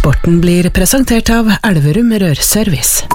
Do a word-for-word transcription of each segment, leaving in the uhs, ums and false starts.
Sporten blir presentert av Elverum Rørservice.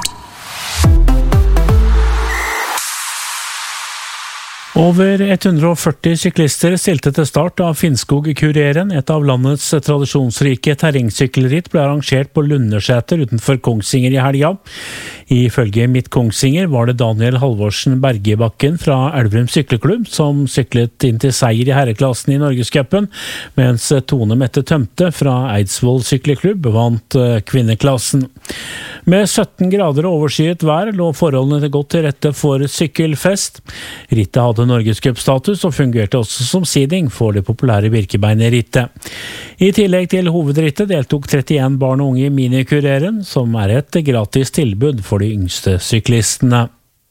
Over hundre og førti syklister stilte til start av Finnskog-Kurieren. Et av landets tradisjonsrike terrengsykkelritt ble arrangert på Lundersæter utenfor Kongsvinger i helga. Ifølge Midt Kongsvinger var det Daniel Halvorsen Bergebakken fra Elverum Sykleklubb som syklet inn til seier i herreklassen i Norgescupen, mens Tone Mette Tømte fra Eidsvoll Sykleklubb vant kvinneklassen. Med sytten grader og overskyet vær lå forholdene godt til rette for sykkelfest. Rittet hadde Norgescup-status og fungerte også som seeding for det populære Birkebeinerrittet. I tillegg til hovedrittet deltok trettien barn og unge i minikureren, som er et gratis tilbud for de yngste syklistene.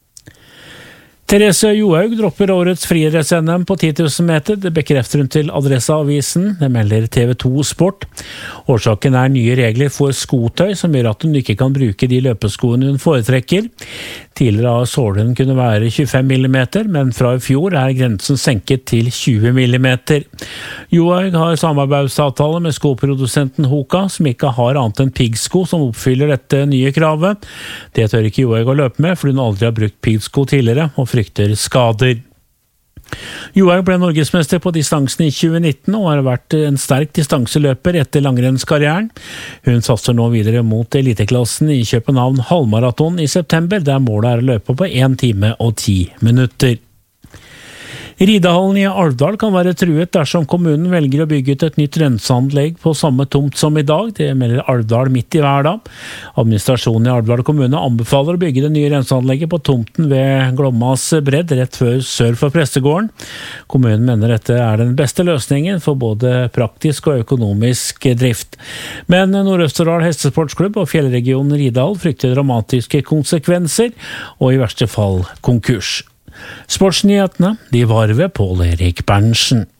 Therese Johaug dropper årets friidretts-N M på ti tusen meter. Det bekrefter hun til Adresseavisen. Det melder T V to Sport. Årsaken er nye regler for skotøy, som gjør at hun ikke kan bruke de løpeskoene hun foretrekker. Tidligere har sålen kunne være tjuefem millimeter, men fra i fjor er grensen senket til tjue millimeter. Johaug har samarbeidsavtale med skoprodusenten Hoka, som ikke har annet enn piggsko som oppfyller dette nye kravet. Det tør ikke Johaug å løpe med, fordi hun aldri har brukt piggsko tidligere, og frykter skader. Johaug ble norgesmester på distansen i tjue nitten og har vært en sterk distanseløper etter langrennskarrieren. Hun satser nå videre mot eliteklassen i København halvmaraton i september, der målet er å løpe på en time og ti minutter. Ridehallen i Alvdal kan være truet dersom kommunen velger å bygge ut et nytt renseanlegg på samme tomt som i dag. Det melder Alvdal midt i hverdag. Administrasjonen i Alvdal kommune anbefaler å bygge det nye renseanlegget på tomten ved Glommas bredd, rett før sør for prestegården. Kommunen mener dette er den beste løsningen for både praktisk og økonomisk drift. Men Nord-Østerdal Hestesportsklubb og Fjellregionen Ridal frykter dramatiske konsekvenser og i verste fall konkurs. Sportsnyhetene, de var ved Pål Erik Berntsen.